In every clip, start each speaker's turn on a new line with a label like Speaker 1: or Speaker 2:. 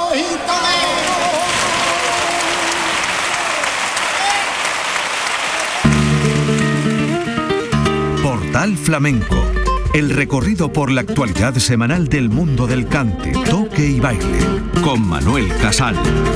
Speaker 1: soy torero.
Speaker 2: Portal Flamenco, el recorrido por la actualidad semanal del mundo del cante, toque y baile, con Manuel Casal.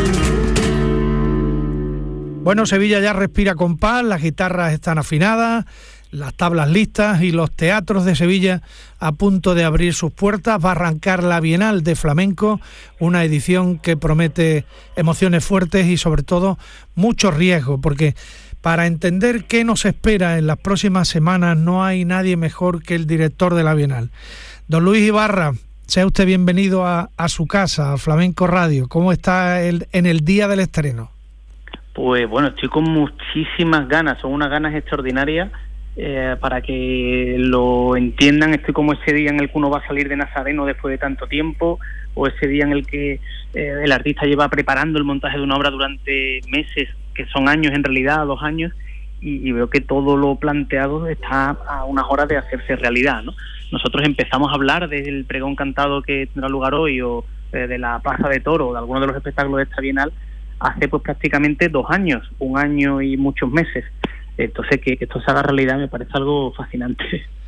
Speaker 3: Bueno, Sevilla ya respira con paz, las guitarras están afinadas, las tablas listas y los teatros de Sevilla a punto de abrir sus puertas. Va a arrancar la Bienal de Flamenco, una edición que promete emociones fuertes y sobre todo mucho riesgo, porque para entender qué nos espera en las próximas semanas no hay nadie mejor que el director de la Bienal. Don Luis Ibarra, sea usted bienvenido a su casa, a Flamenco Radio. ¿Cómo está en el día del estreno?
Speaker 4: Pues bueno, estoy con muchísimas ganas, son unas ganas extraordinarias. Para que lo entiendan, estoy como ese día en el que uno va a salir de Nazareno después de tanto tiempo, o ese día en el que el artista lleva preparando el montaje de una obra durante meses, que son años en realidad, 2 años, y veo que todo lo planteado está a unas horas de hacerse realidad, ¿no? Nosotros empezamos a hablar del pregón cantado que tendrá lugar hoy, o de la Plaza de Toro, o de algunos de los espectáculos de esta Bienal, hace pues prácticamente 2 años, 1 año y muchos meses. Entonces, que esto se haga realidad me parece algo fascinante.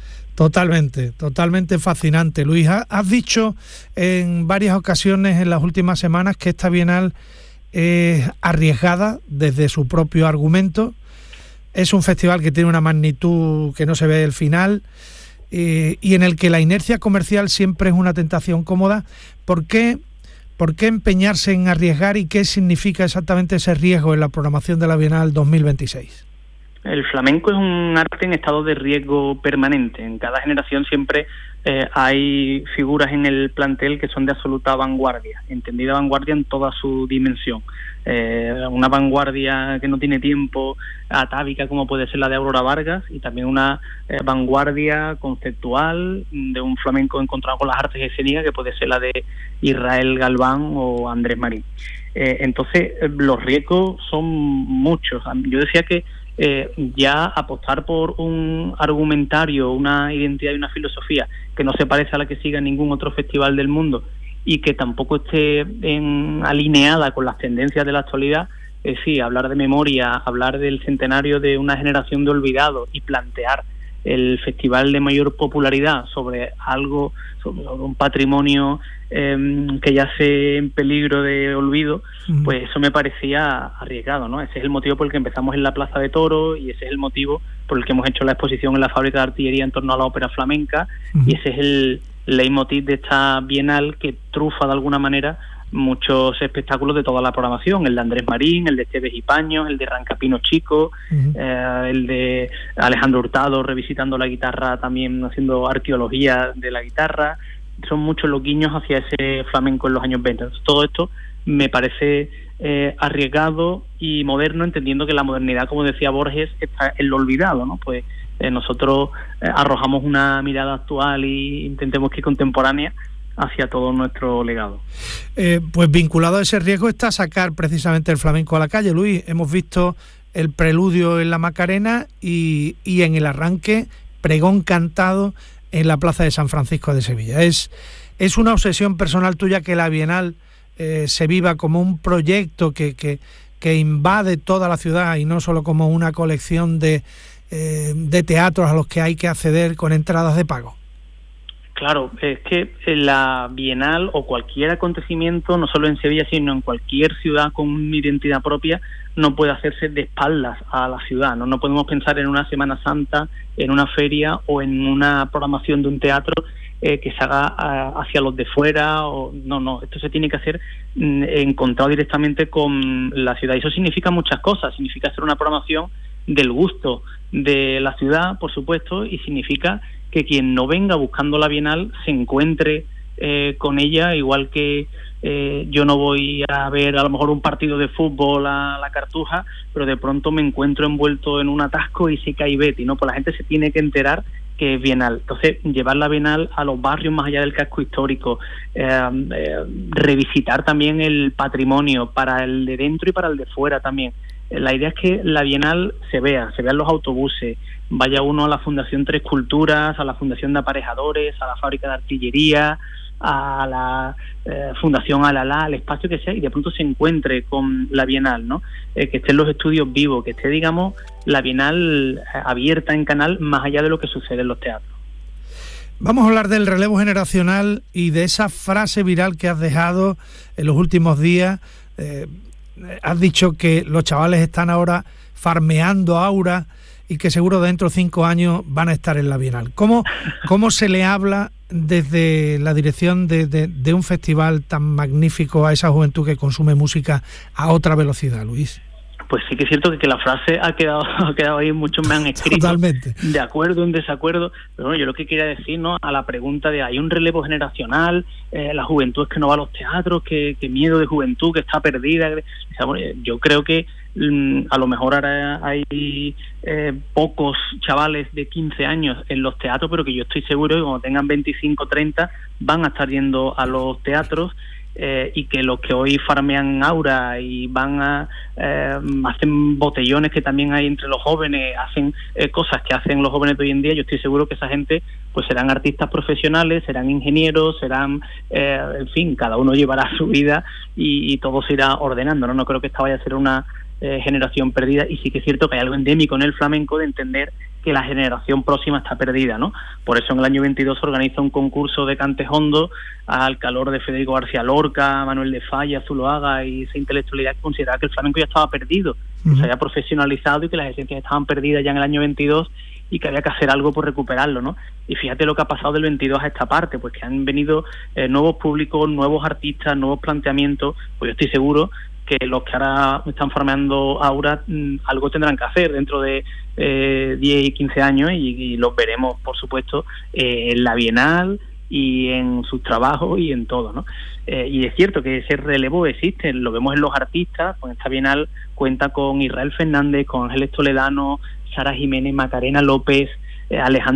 Speaker 3: Totalmente fascinante. Luis, has dicho en varias ocasiones en las últimas semanas que esta Bienal es arriesgada desde su propio argumento. Es un festival que tiene una magnitud que no se ve el final y en el que la inercia comercial siempre es una tentación cómoda. ¿Por qué empeñarse en arriesgar y qué significa exactamente ese riesgo en la programación de la Bienal 2026?
Speaker 4: El flamenco es un arte en estado de riesgo permanente. En cada generación siempre hay figuras en el plantel que son de absoluta vanguardia, entendida vanguardia en toda su dimensión. Una vanguardia que no tiene tiempo, atávica como puede ser la de Aurora Vargas, y también una vanguardia conceptual de un flamenco encontrado con las artes escénicas que puede ser la de Israel Galván o Andrés Marín. Entonces los riesgos son muchos. Yo decía que ya apostar por un argumentario, una identidad y una filosofía que no se parece a la que siga ningún otro festival del mundo y que tampoco esté alineada con las tendencias de la actualidad, es decir, hablar de memoria, hablar del centenario de una generación de olvidados y plantear el festival de mayor popularidad sobre algo, sobre un patrimonio que yace en peligro de olvido, pues eso me parecía arriesgado, ¿no? Ese es el motivo por el que empezamos en la Plaza de Toro y ese es el motivo por el que hemos hecho la exposición en la Fábrica de Artillería en torno a la ópera flamenca, y ese es el leitmotiv de esta Bienal que trufa de alguna manera muchos espectáculos de toda la programación, el de Andrés Marín, el de Esteves y Paños, el de Rancapino Chico, el de Alejandro Hurtado revisitando la guitarra, también haciendo arqueología de la guitarra. Son muchos los guiños hacia ese flamenco en los años 20. Entonces, todo esto me parece arriesgado y moderno, entendiendo que la modernidad, como decía Borges, está en lo olvidado, ¿no? Pues nosotros arrojamos una mirada actual y intentemos que contemporánea hacia todo nuestro legado.
Speaker 3: Pues vinculado a ese riesgo está sacar precisamente el flamenco a la calle, Luis. Hemos visto el preludio en la Macarena y en el arranque pregón cantado en la Plaza de San Francisco de Sevilla. ¿Es una obsesión personal tuya que la Bienal se viva como un proyecto que invade toda la ciudad y no solo como una colección de teatros a los que hay que acceder con entradas de pago?
Speaker 4: Claro, es que la Bienal o cualquier acontecimiento, no solo en Sevilla, sino en cualquier ciudad con una identidad propia, no puede hacerse de espaldas a la ciudad, ¿no? No podemos pensar en una Semana Santa, en una feria o en una programación de un teatro que se haga hacia los de fuera. No, esto se tiene que hacer encontrado directamente con la ciudad. Y eso significa muchas cosas. Significa hacer una programación del gusto de la ciudad, por supuesto, y significa que quien no venga buscando la Bienal se encuentre con ella, igual que yo no voy a ver a lo mejor un partido de fútbol a la Cartuja, pero de pronto me encuentro envuelto en un atasco y sé que hay Betty, ¿no? Pues la gente se tiene que enterar que es Bienal. Entonces, llevar la Bienal a los barrios más allá del casco histórico, revisitar también el patrimonio para el de dentro y para el de fuera también. La idea es que la Bienal se vean los autobuses, vaya uno a la Fundación Tres Culturas, a la Fundación de Aparejadores, a la Fábrica de Artillería, a la Fundación Alalá, al espacio que sea, y de pronto se encuentre con la Bienal, ¿no? Que estén los estudios vivos, que esté, digamos, la Bienal abierta en canal más allá de lo que sucede en los teatros.
Speaker 3: Vamos a hablar del relevo generacional y de esa frase viral que has dejado en los últimos días. Has dicho que los chavales están ahora farmeando aura y que seguro dentro de 5 años van a estar en la Bienal. ¿Cómo se le habla desde la dirección de un festival tan magnífico a esa juventud que consume música a otra velocidad, Luis?
Speaker 4: Pues sí que es cierto que la frase ha quedado ahí, muchos me han escrito.
Speaker 3: Totalmente.
Speaker 4: De acuerdo, en desacuerdo, pero bueno, yo lo que quería decir, ¿no?, a la pregunta de hay un relevo generacional, la juventud es que no va a los teatros, que miedo de juventud, que está perdida. Yo creo que a lo mejor ahora hay pocos chavales de 15 años en los teatros, pero que yo estoy seguro que cuando tengan 25, 30 van a estar yendo a los teatros. Y que los que hoy farmean aura y van a hacen botellones que también hay entre los jóvenes, hacen cosas que hacen los jóvenes de hoy en día, yo estoy seguro que esa gente pues serán artistas profesionales, serán ingenieros, serán en fin, cada uno llevará su vida y todo se irá ordenando, no creo que esta vaya a ser una generación perdida, y sí que es cierto que hay algo endémico en el flamenco de entender que la generación próxima está perdida, ¿no? Por eso en el año 22 se organiza un concurso de cantes hondo al calor de Federico García Lorca, Manuel de Falla, Zuloaga y esa intelectualidad que consideraba que el flamenco ya estaba perdido, que se había profesionalizado y que las esencias estaban perdidas ya en el año 22 y que había que hacer algo por recuperarlo, ¿no? Y fíjate lo que ha pasado del 22 a esta parte, pues que han venido nuevos públicos, nuevos artistas, nuevos planteamientos, pues yo estoy seguro que los que ahora están formando aura algo tendrán que hacer dentro de 10 y 15 años y los veremos, por supuesto, en la Bienal y en sus trabajos y en todo, ¿no? Y es cierto que ese relevo existe, lo vemos en los artistas, con esta Bienal cuenta con Israel Fernández, con Ángeles Toledano, Sara Jiménez, Macarena López, Alejandro